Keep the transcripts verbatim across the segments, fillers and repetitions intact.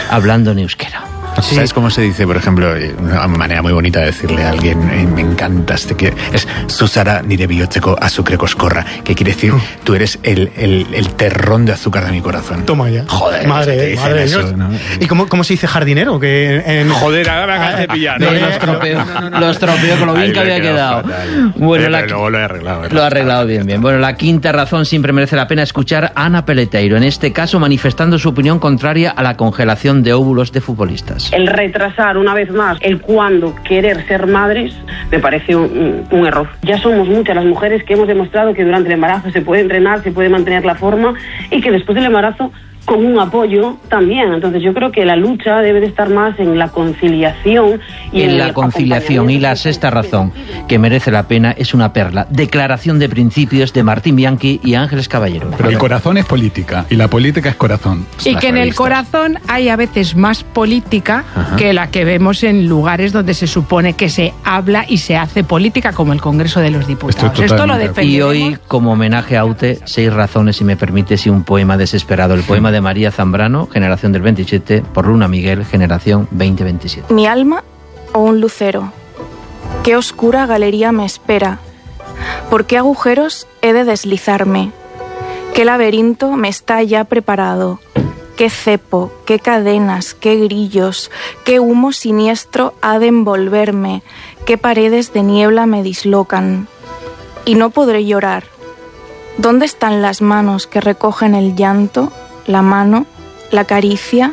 hablando en euskera. Sí. ¿Sabes cómo se dice, por ejemplo, una manera muy bonita de decirle a alguien, eh, me encantas, te quiero, es Susara nire bihotzeko azukre koskorra, que quiere decir, tú eres el, el, el terrón de azúcar de mi corazón. Toma ya. Joder, madre, madre eso, Dios. ¿no? ¿Y cómo, cómo se dice jardinero? Que en... Joder, ahora me acabas de pillar. No, lo estropeo, lo estropeo con lo bien Ahí que había quedado. Fatal. Bueno, eh, la... luego lo he arreglado. ¿verdad? Lo ha arreglado bien, bien. Bueno, la quinta razón siempre merece la pena escuchar a Ana Peleteiro, en este caso manifestando su opinión contraria a la congelación de óvulos de futbolistas. El retrasar una vez más el cuándo querer ser madres me parece un, un error. Ya somos muchas las mujeres que hemos demostrado que durante el embarazo se puede entrenar, se puede mantener la forma y que después del embarazo con un apoyo también. Entonces yo creo que la lucha debe de estar más en la conciliación y en, en la conciliación. Y la sexta razón que merece la pena es una perla: declaración de principios de Martín Bianchi y Ángeles Caballero. Pero el corazón es política y la política es corazón. Y que en el corazón hay a veces más política Ajá. que la que vemos en lugares donde se supone que se habla y se hace política, como el Congreso de los Diputados. Esto lo defendemos. Y hoy, como homenaje a Aute, seis razones, si me permites, y un poema desesperado. El poema de de María Zambrano, generación del veintisiete, por Luna Miguel, generación veinte veintisiete. Mi alma o un lucero. Qué oscura galería me espera. ¿Por qué agujeros he de deslizarme? ¿Qué laberinto me está ya preparado? ¿Qué cepo, qué cadenas, qué grillos, qué humo siniestro ha de envolverme? ¿Qué paredes de niebla me dislocan? Y no podré llorar. ¿Dónde están las manos que recogen el llanto? La mano, la caricia.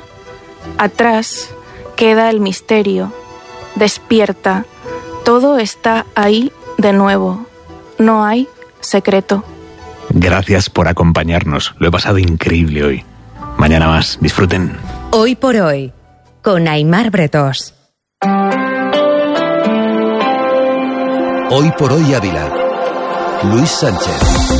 Atrás queda el misterio. Despierta. Todo está ahí de nuevo. No hay secreto. Gracias por acompañarnos. Lo he pasado increíble hoy. Mañana más. Disfruten. Hoy por hoy, con Aimar Bretós. Hoy por hoy Ávila. Luis Sánchez.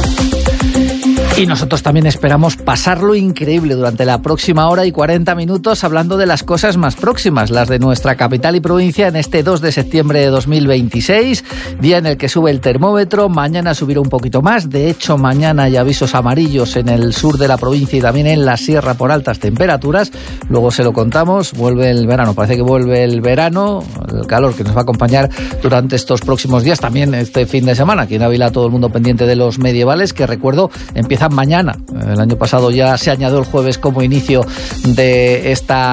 Y nosotros también esperamos pasarlo increíble durante la próxima hora y cuarenta minutos hablando de las cosas más próximas, las de nuestra capital y provincia en este dos de septiembre de dos mil veintiséis, día en el que sube el termómetro. Mañana subirá un poquito más, de hecho mañana hay avisos amarillos en el sur de la provincia y también en la sierra por altas temperaturas. Luego se lo contamos, vuelve el verano, parece que vuelve el verano, el calor que nos va a acompañar durante estos próximos días, también este fin de semana. Aquí en Ávila todo el mundo pendiente de los medievales, que recuerdo empieza mañana. El año pasado ya se añadió el jueves como inicio de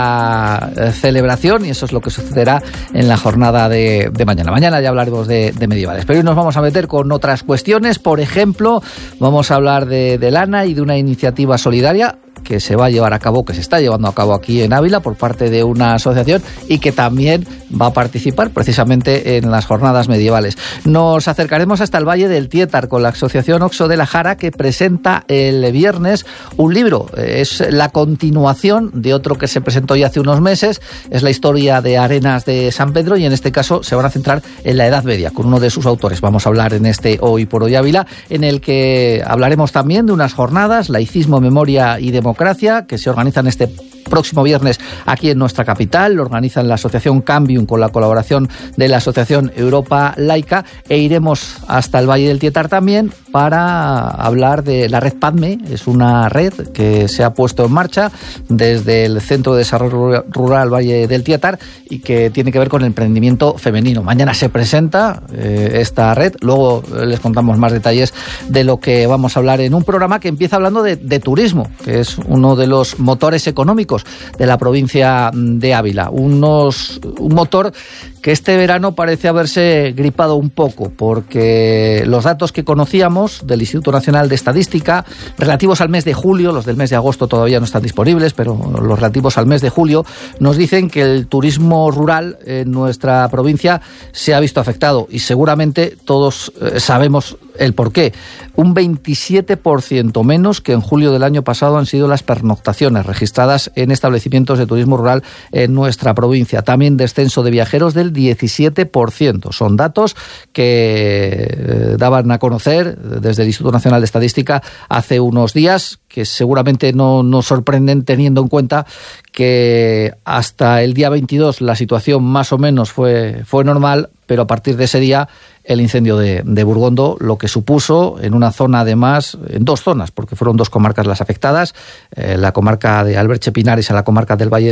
esta celebración y eso es lo que sucederá en la jornada de, de mañana. Mañana ya hablaremos de, de medievales, pero hoy nos vamos a meter con otras cuestiones. Por ejemplo, vamos a hablar de, de lana y de una iniciativa solidaria que se va a llevar a cabo, que se está llevando a cabo aquí en Ávila por parte de una asociación y que también va a participar precisamente en las jornadas medievales. Nos acercaremos hasta el Valle del Tiétar con la asociación Oxo de la Jara, que presenta el viernes un libro. Es la continuación de otro que se presentó ya hace unos meses, es la historia de Arenas de San Pedro y en este caso se van a centrar en la Edad Media con uno de sus autores. Vamos a hablar en este Hoy por Hoy Ávila, en el que hablaremos también de unas jornadas, laicismo, memoria y democracia, que se organizan este próximo viernes aquí en nuestra capital. Lo organizan la asociación Cambium con la colaboración de la asociación Europa Laica, e iremos hasta el Valle del Tiétar también para hablar de la red PADME. Es una red que se ha puesto en marcha desde el Centro de Desarrollo Rural Valle del Tiétar y que tiene que ver con el emprendimiento femenino. Mañana se presenta eh, esta red, luego les contamos más detalles de lo que vamos a hablar en un programa que empieza hablando de, de turismo, que es uno de los motores económicos de la provincia de Ávila. Unos, un motor que este verano parece haberse gripado un poco, porque los datos que conocíamos del Instituto Nacional de Estadística relativos al mes de julio, los del mes de agosto todavía no están disponibles, pero los relativos al mes de julio nos dicen que el turismo rural en nuestra provincia se ha visto afectado y seguramente todos eh, sabemos el porqué. Un veintisiete por ciento menos que en julio del año pasado han sido las pernoctaciones registradas en establecimientos de turismo rural en nuestra provincia. También descenso de viajeros del diecisiete por ciento. Son datos que eh, daban a conocer desde el Instituto Nacional de Estadística hace unos días, que seguramente no nos sorprenden teniendo en cuenta que hasta el día veintidós la situación más o menos fue, fue normal, pero a partir de ese día el incendio de, de Burgondo, lo que supuso en una zona, además, en dos zonas, porque fueron dos comarcas las afectadas, eh, la comarca de Alberche Pinares y la comarca del Valle